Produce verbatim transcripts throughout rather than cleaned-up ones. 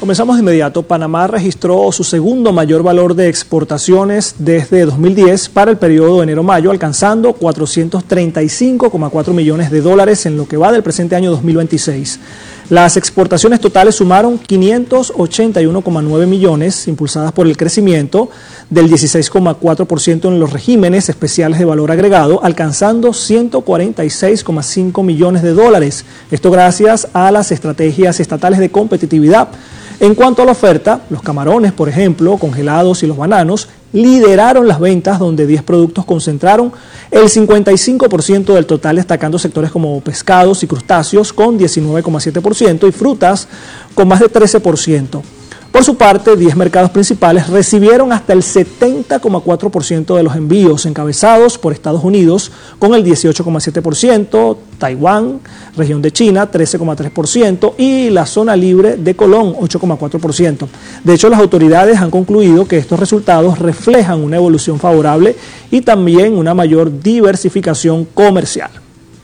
Comenzamos de inmediato. Panamá registró su segundo mayor valor de exportaciones desde dos mil diez para el periodo enero-mayo, alcanzando cuatrocientos treinta y cinco coma cuatro millones de dólares en lo que va del presente año dos mil veintiséis. Las exportaciones totales sumaron quinientos ochenta y uno coma nueve millones, impulsadas por el crecimiento del dieciséis coma cuatro por ciento en los regímenes especiales de valor agregado, alcanzando ciento cuarenta y seis coma cinco millones de dólares. Esto gracias a las estrategias estatales de competitividad. En cuanto a la oferta, los camarones, por ejemplo, congelados y los bananos, lideraron las ventas, donde diez productos concentraron el cincuenta y cinco por ciento del total, destacando sectores como pescados y crustáceos con diecinueve coma siete por ciento y frutas con más de trece por ciento. Por su parte, diez mercados principales recibieron hasta el setenta coma cuatro por ciento de los envíos, encabezados por Estados Unidos con el dieciocho coma siete por ciento, Taiwán, región de China, trece coma tres por ciento y la zona libre de Colón, ocho coma cuatro por ciento. De hecho, las autoridades han concluido que estos resultados reflejan una evolución favorable y también una mayor diversificación comercial.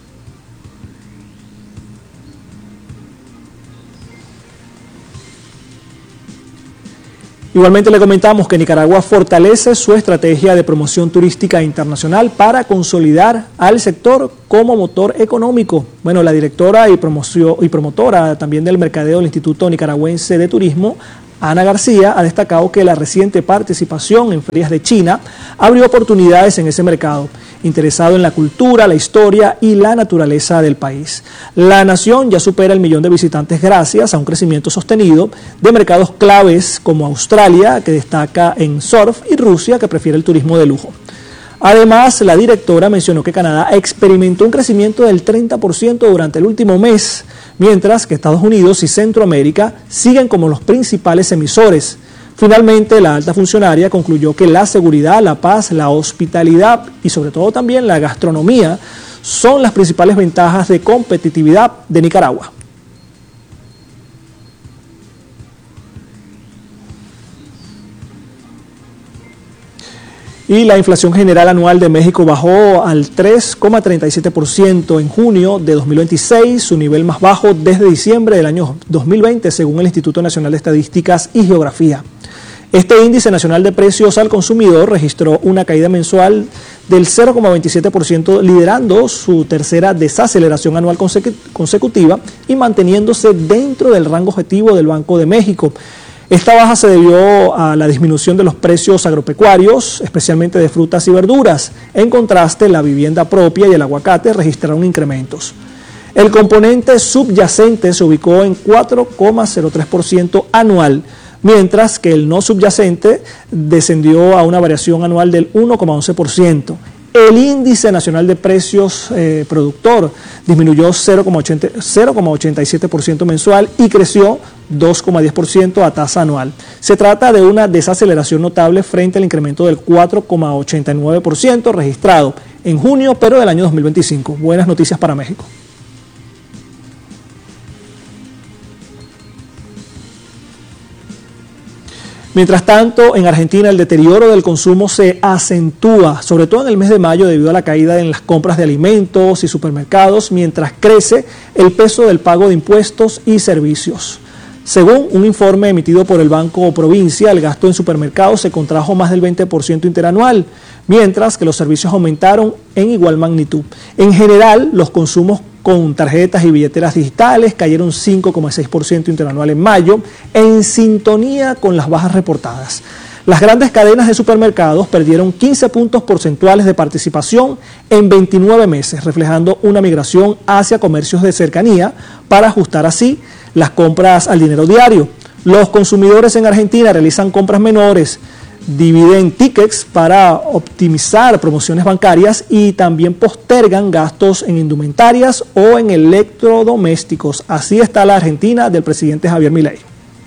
Igualmente le comentamos que Nicaragua fortalece su estrategia de promoción turística internacional para consolidar al sector como motor económico. Bueno, la directora y, promoción, y promotora también del mercadeo del Instituto Nicaragüense de Turismo, Ana García, ha destacado que la reciente participación en ferias de China abrió oportunidades en ese mercado, interesado en la cultura, la historia y la naturaleza del país. La nación ya supera el millón de visitantes gracias a un crecimiento sostenido de mercados claves como Australia, que destaca en surf, y Rusia, que prefiere el turismo de lujo. Además, la directora mencionó que Canadá experimentó un crecimiento del treinta por ciento durante el último mes, mientras que Estados Unidos y Centroamérica siguen como los principales emisores. Finalmente, la alta funcionaria concluyó que la seguridad, la paz, la hospitalidad y sobre todo también la gastronomía son las principales ventajas de competitividad de Nicaragua. Y la inflación general anual de México bajó al tres coma treinta y siete por ciento en junio de dos mil veintiséis, su nivel más bajo desde diciembre del año dos mil veinte, según el Instituto Nacional de Estadísticas y Geografía. Este índice nacional de precios al consumidor registró una caída mensual del cero coma veintisiete por ciento, liderando su tercera desaceleración anual consecutiva y manteniéndose dentro del rango objetivo del Banco de México. Esta baja se debió a la disminución de los precios agropecuarios, especialmente de frutas y verduras. En contraste, la vivienda propia y el aguacate registraron incrementos. El componente subyacente se ubicó en cuatro coma cero tres por ciento anual, mientras que el no subyacente descendió a una variación anual del uno coma once por ciento. El índice nacional de precios eh, productor disminuyó cero coma ochenta y siete por ciento mensual y creció dos coma diez por ciento a tasa anual. Se trata de una desaceleración notable frente al incremento del cuatro coma ochenta y nueve por ciento registrado en junio, pero del año dos mil veinticinco. Buenas noticias para México. Mientras tanto, en Argentina el deterioro del consumo se acentúa, sobre todo en el mes de mayo debido a la caída en las compras de alimentos y supermercados, mientras crece el peso del pago de impuestos y servicios. Según un informe emitido por el Banco Provincia, el gasto en supermercados se contrajo más del veinte por ciento interanual, mientras que los servicios aumentaron en igual magnitud. En general, los consumos con tarjetas y billeteras digitales cayeron cinco coma seis por ciento interanual en mayo, en sintonía con las bajas reportadas. Las grandes cadenas de supermercados perdieron quince puntos porcentuales de participación en veintinueve meses, reflejando una migración hacia comercios de cercanía para ajustar así las compras al dinero diario. Los consumidores en Argentina realizan compras menores, dividen tickets para optimizar promociones bancarias y también postergan gastos en indumentarias o en electrodomésticos. Así está la Argentina del presidente Javier Milei.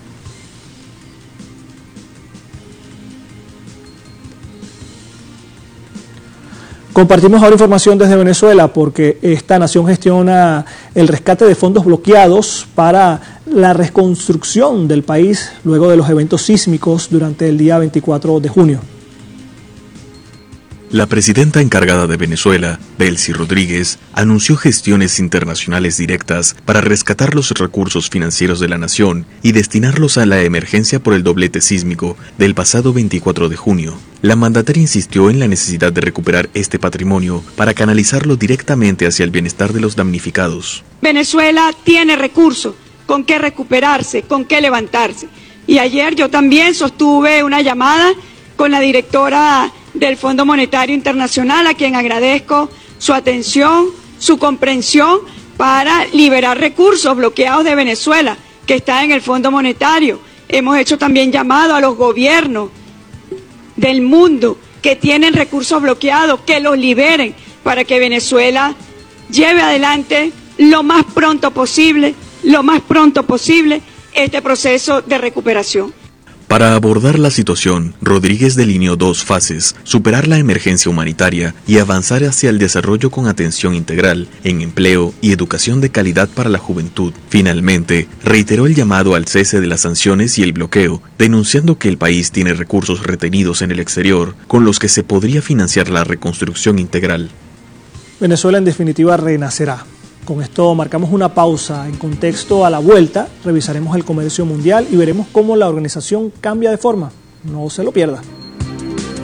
Compartimos ahora información desde Venezuela porque esta nación gestiona el rescate de fondos bloqueados para la reconstrucción del país luego de los eventos sísmicos durante el día veinticuatro de junio. La presidenta encargada de Venezuela, Delcy Rodríguez, anunció gestiones internacionales directas para rescatar los recursos financieros de la nación y destinarlos a la emergencia por el doblete sísmico del pasado veinticuatro de junio. La mandataria insistió en la necesidad de recuperar este patrimonio para canalizarlo directamente hacia el bienestar de los damnificados. Venezuela tiene recursos con qué recuperarse, con qué levantarse. Y ayer yo también sostuve una llamada con la directora del Fondo Monetario Internacional, a quien agradezco su atención, su comprensión para liberar recursos bloqueados de Venezuela, que está en el Fondo Monetario. Hemos hecho también llamado a los gobiernos del mundo que tienen recursos bloqueados, que los liberen para que Venezuela lleve adelante lo más pronto posible, lo más pronto posible, este proceso de recuperación. Para abordar la situación, Rodríguez delineó dos fases: superar la emergencia humanitaria y avanzar hacia el desarrollo con atención integral en empleo y educación de calidad para la juventud. Finalmente, reiteró el llamado al cese de las sanciones y el bloqueo, denunciando que el país tiene recursos retenidos en el exterior con los que se podría financiar la reconstrucción integral. Venezuela en definitiva renacerá. Con esto marcamos una pausa. En contexto, a la vuelta revisaremos el comercio mundial y veremos cómo la organización cambia de forma. No se lo pierda.